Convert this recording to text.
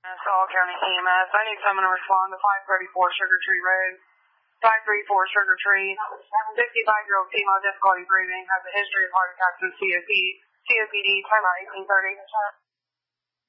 Saul County EMS. I need someone to respond to 534 Sugar Tree Road. 534 Sugar Tree. 65-year-old female, difficulty breathing, has a history of heart attacks and COPD. Time out 1830.